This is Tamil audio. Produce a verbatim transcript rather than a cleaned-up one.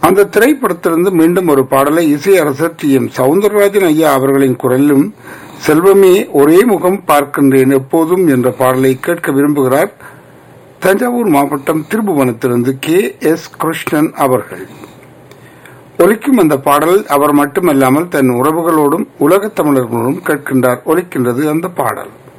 அந்த திரைப்படத்திலிருந்து மீண்டும் ஒரு பாடலை இசையரசர் டி எம் சவுந்தரராஜன் ஐயா அவர்களின் குரலிலும் செல்வமே ஒரே முகம் பார்க்கின்றேன் எப்போதும் என்ற பாடலை கேட்க விரும்புகிறார் தஞ்சாவூர் மாவட்டம் திருபுவனத்திலிருந்து கே எஸ் கிருஷ்ணன் அவர்கள். ஒலிக்கும் அந்த பாடல் அவர் மட்டுமல்லாமல் தன் உறவுகளோடும் உலகத் தமிழர்களோடும் கேட்கின்றார். ஒலிக்கின்றது அந்த பாடல்.